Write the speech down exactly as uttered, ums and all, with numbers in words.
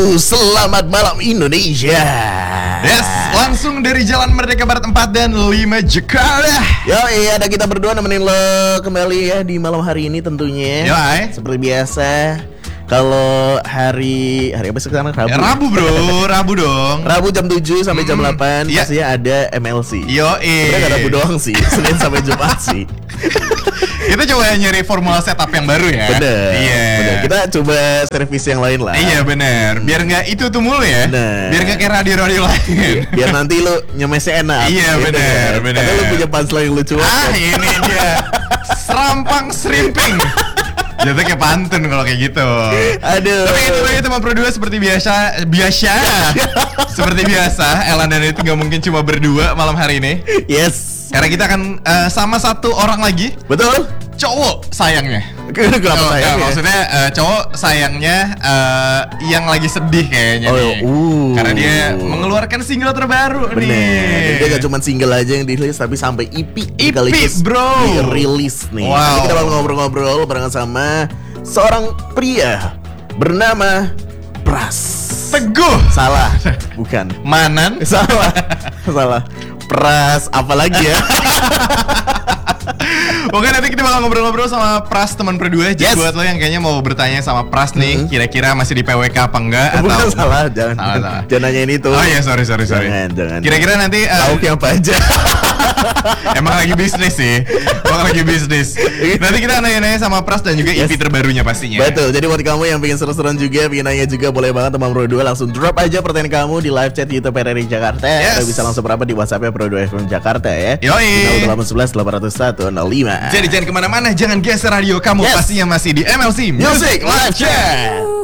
Halo, selamat malam Indonesia. Yes, langsung dari Jalan Merdeka Barat empat dan lima Jakarta. Yo, iya, ada kita berdua nemenin lo kembali ya di malam hari ini tentunya. Yo, ay. Seperti biasa. Kalau hari hari apa sekarang? Rabu. Ya, Rabu bro, Rabu dong. Rabu jam tujuh sampai jam Hmm, delapan iya. pastinya ada M L C. Yo, eh. Sebenarnya gak Rabu doang sih, Senin sampai Jumat sih. Kita coba nyari formula setup yang baru ya. Bener. Iya. Bener. Kita coba servis yang lain lah. Iya bener. Biar nggak itu tuh mulu ya. Bener. Biar nggak kayak radio-radio lain. Biar nanti lu nyemesnya enak. Iya, gitu bener, kan. bener. Karena lu punya punchline yang lucu. Ah ini dia. Serampang shrimping. Jatuh kayak pantun kalau kayak gitu. Aduh. Tapi anyway teman berdua seperti biasa, biasa, seperti biasa. Elan dan itu nggak mungkin cuma berdua malam hari ini. Yes. Karena kita akan eh, sama satu orang lagi, Betul. cowok sayangnya. Kenapa Oh, sayang ya, ya? maksudnya eh, cowok sayangnya eh, yang lagi sedih kayaknya Oh, nih. uh. Karena dia mengeluarkan single terbaru Bener. Dan dia nih. gak cuma single aja yang dirilis, tapi sampai E P E P, sekaligus bro. dirilis nih. Wow. Nanti kita bakal ngobrol-ngobrol barengan sama seorang pria bernama Pras. Teguh. Salah, bukan. Manan. Salah, salah. Pras apa lagi ya? Oke, nanti kita bakal ngobrol-ngobrol sama Pras teman berdua. Jadi Yes. buat lo yang kayaknya mau bertanya sama Pras nih, Mhm. kira-kira masih di P W K apa enggak? Bukan atau salah, jangan. Salah, salah. Jangan nanyain itu. Oh iya, sorry sorry sorry. Jangan, jangan. Kira-kira nanti eh, Lauknya apa aja? emang lagi bisnis sih. Emang lagi bisnis. Nanti kita nanya-nanya sama Pras dan juga E P Yes. terbarunya pastinya. Betul, jadi buat kamu yang pengen seru-seruan juga, pengen nanya juga, boleh banget teman Pro dua langsung drop aja pertanyaan kamu di live chat YouTube R R I Jakarta. Yes. Atau bisa langsung berapa di WhatsApp-nya Pro dua F M Jakarta ya. Yoi. nol delapan satu satu delapan nol satu nol lima. Jadi jangan kemana-mana, jangan geser radio kamu. Yes. Pastinya masih di M L C Music Live Chat.